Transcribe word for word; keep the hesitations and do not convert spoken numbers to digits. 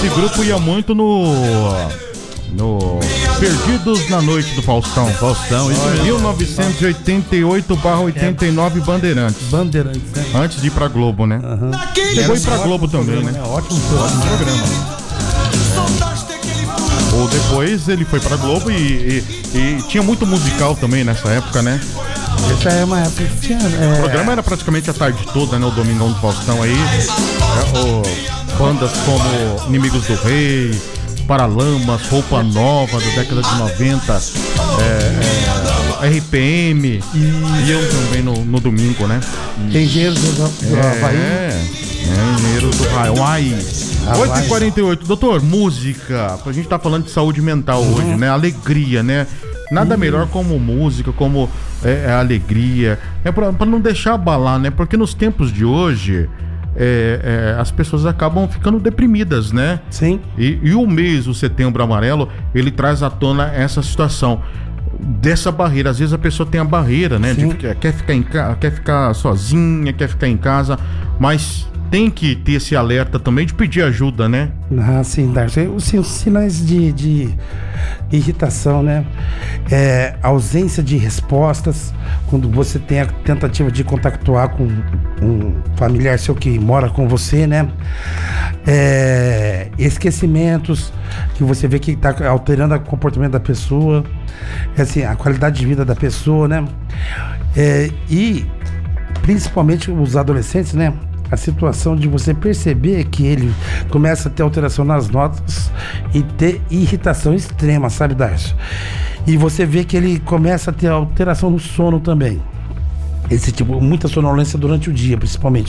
Esse grupo ia muito no... No Perdidos na Noite do Faustão. Faustão, isso mesmo. mil novecentos e oitenta e oito barra oitenta e nove Bandeirantes. Bandeirantes, né? Antes de ir pra Globo, né? Uhum. Chegou a ir pra Globo também, né? Ótimo programa. programa. É. Ou depois ele foi pra Globo e, e, e tinha muito musical também nessa época, né? Essa é uma época que tinha... É... O programa era praticamente a tarde toda, né? O Domingão do Faustão aí. É, o, bandas como Inimigos do Rei, Paralamas, Roupa Nova da década de noventa, é, é, R P M e, e eu também no, no domingo, né? Engenheiros do, do é, Havaí. É, Engenheiros do Hawaii. oito e quarenta e oito, doutor, música. A gente tá falando de saúde mental uhum. hoje, né? Alegria, né? Nada uhum. melhor como música, como é, é, alegria. É pra, pra não deixar abalar, né? Porque nos tempos de hoje... É, é, as pessoas acabam ficando deprimidas, né? Sim. E, e o mês, o Setembro Amarelo, ele traz à tona essa situação dessa barreira. Às vezes a pessoa tem a barreira, né? De, quer, ficar em, quer ficar sozinha, quer ficar em casa, mas tem que ter esse alerta também de pedir ajuda, né? Ah, sim, Darcy. Os, os sinais de, de irritação, né? É, ausência de respostas, quando você tem a tentativa de contactuar com um familiar seu que mora com você, né? É, esquecimentos, que você vê que está alterando o comportamento da pessoa, assim, a qualidade de vida da pessoa, né? É, e principalmente os adolescentes, né? A situação de você perceber que ele começa a ter alteração nas notas e ter irritação extrema, sabe, Darcio? E você vê que ele começa a ter alteração no sono também. Esse tipo, muita sonolência durante o dia, principalmente.